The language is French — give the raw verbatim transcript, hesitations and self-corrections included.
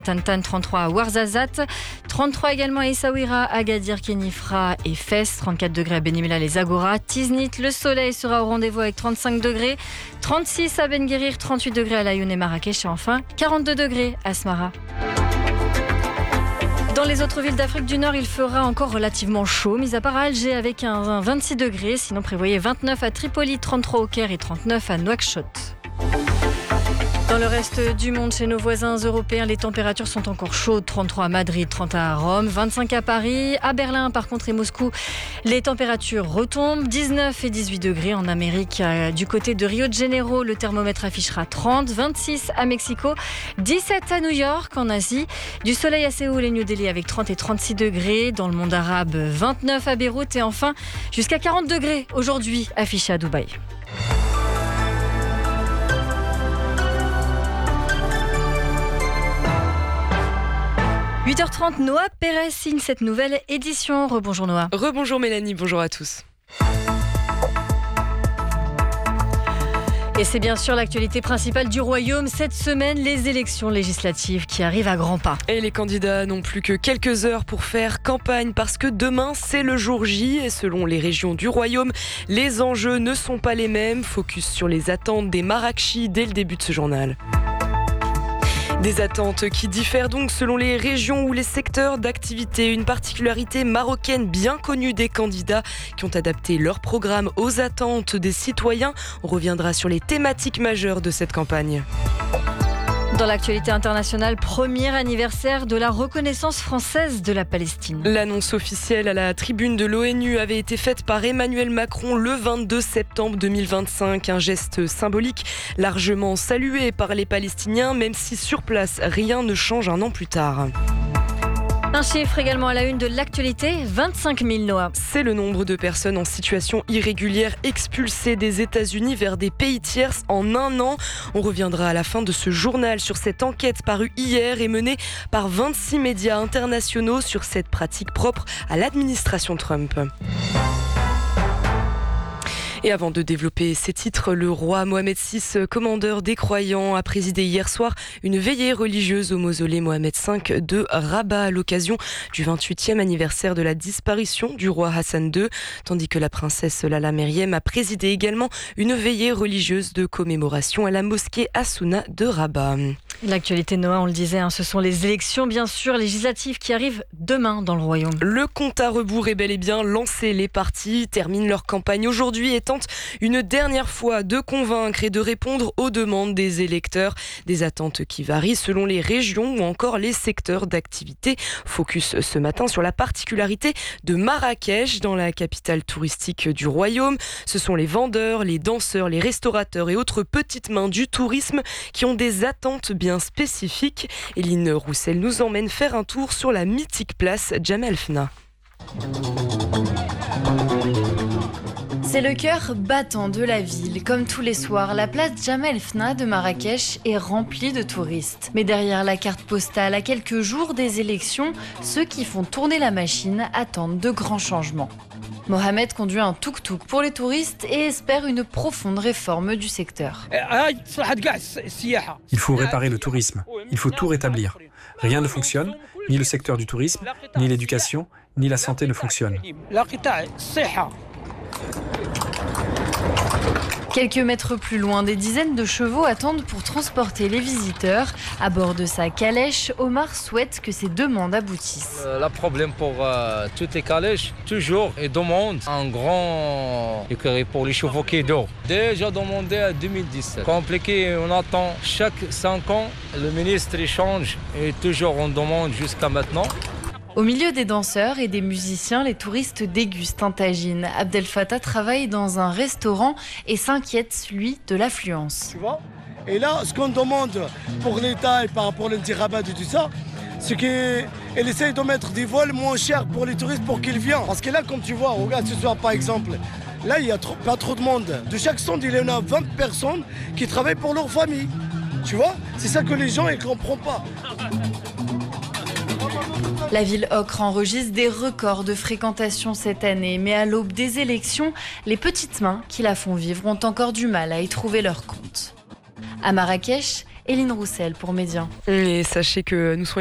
Tantan trente-trois à Ouarzazate, trente-trois également à Essaouira, Agadir, Kenifra et Fès, trente-quatre degrés à Benimela les Agora, Tiznit, le soleil sera au rendez-vous avec trente-cinq degrés, trente-six à Ben Guerir, trente-huit degrés à Laayoune et Marrakech et enfin quarante-deux degrés à Smara. Dans les autres villes d'Afrique du Nord, il fera encore relativement chaud, mis à part à Alger avec un, un vingt-six degrés, sinon prévoyez vingt-neuf à Tripoli, trente-trois au Caire et trente-neuf à Nouakchott. Dans le reste du monde, chez nos voisins européens, les températures sont encore chaudes. trente-trois à Madrid, trente à Rome, vingt-cinq à Paris. À Berlin, par contre, et Moscou, les températures retombent. dix-neuf et dix-huit degrés en Amérique. Du côté de Rio de Janeiro, le thermomètre affichera trente. vingt-six à Mexico, dix-sept à New York. En Asie, du soleil à Séoul et New Delhi avec trente et trente-six degrés. Dans le monde arabe, vingt-neuf à Beyrouth. Et enfin, jusqu'à quarante degrés aujourd'hui affichés à Dubaï. huit heures trente, Noah Pérez signe cette nouvelle édition. Rebonjour Noah. Rebonjour Mélanie, bonjour à tous. Et c'est bien sûr l'actualité principale du Royaume. Cette semaine, les élections législatives qui arrivent à grands pas. Et les candidats n'ont plus que quelques heures pour faire campagne parce que demain, c'est le jour J. Et selon les régions du Royaume, les enjeux ne sont pas les mêmes. Focus sur les attentes des Marrakchi dès le début de ce journal. Des attentes qui diffèrent donc selon les régions ou les secteurs d'activité. Une particularité marocaine bien connue des candidats qui ont adapté leur programme aux attentes des citoyens. On reviendra sur les thématiques majeures de cette campagne. Dans l'actualité internationale, premier anniversaire de la reconnaissance française de la Palestine. L'annonce officielle à la tribune de l'ONU avait été faite par Emmanuel Macron le vingt-deux septembre deux mille vingt-cinq. Un geste symbolique largement salué par les Palestiniens, même si sur place, rien ne change un an plus tard. Un chiffre également à la une de l'actualité, vingt-cinq mille Noah. C'est le nombre de personnes en situation irrégulière expulsées des États-Unis vers des pays tiers en un an. On reviendra à la fin de ce journal sur cette enquête parue hier et menée par vingt-six médias internationaux sur cette pratique propre à l'administration Trump. Et avant de développer ces titres, le roi Mohamed six, commandeur des croyants, a présidé hier soir une veillée religieuse au mausolée Mohamed cinq de Rabat à l'occasion du vingt-huitième anniversaire de la disparition du roi Hassan deux, tandis que la princesse Lala Meriem a présidé également une veillée religieuse de commémoration à la mosquée Hassouna de Rabat. L'actualité Noah, on le disait, hein, ce sont les élections bien sûr législatives qui arrivent demain dans le Royaume. Le compte à rebours est bel et bien lancé. Les partis terminent leur campagne aujourd'hui et tentent une dernière fois de convaincre et de répondre aux demandes des électeurs. Des attentes qui varient selon les régions ou encore les secteurs d'activité. Focus ce matin sur la particularité de Marrakech, dans la capitale touristique du Royaume. Ce sont les vendeurs, les danseurs, les restaurateurs et autres petites mains du tourisme qui ont des attentes bien spécifiques. Eline Roussel nous emmène faire un tour sur la mythique place Jemaa el-Fna. C'est le cœur battant de la ville. Comme tous les soirs, la place Jemaa el-Fna de Marrakech est remplie de touristes. Mais derrière la carte postale, à quelques jours des élections, ceux qui font tourner la machine attendent de grands changements. Mohamed conduit un tuk-tuk pour les touristes et espère une profonde réforme du secteur. Il faut réparer le tourisme. Il faut tout rétablir. Rien ne fonctionne, ni le secteur du tourisme, ni l'éducation, ni la santé ne fonctionnent. Quelques mètres plus loin, des dizaines de chevaux attendent pour transporter les visiteurs. À bord de sa calèche, Omar souhaite que ses demandes aboutissent. Le problème pour euh, toutes les calèches, toujours, ils demandent un grand écurie pour les chevaux qui dorment. Déjà demandé en deux mille dix-sept. Compliqué, on attend chaque cinq ans, le ministre il change et toujours on demande jusqu'à maintenant. Au milieu des danseurs et des musiciens, les touristes dégustent un tagine. Abdel Fattah travaille dans un restaurant et s'inquiète, lui, de l'affluence. Tu vois ? Et là, ce qu'on demande pour l'État et par rapport à l'Intirabat et tout ça, c'est qu'il essaye de mettre des vols moins chers pour les touristes pour qu'ils viennent. Parce que là, comme tu vois, regarde ce soir par exemple, là, il n'y a trop, pas trop de monde. De chaque stand, il y en a vingt personnes qui travaillent pour leur famille. Tu vois ? C'est ça que les gens ne comprennent pas. La ville ocre enregistre des records de fréquentation cette année, mais à l'aube des élections, les petites mains qui la font vivre ont encore du mal à y trouver leur compte. À Marrakech, Éline Roussel pour Média. Et sachez que nous serons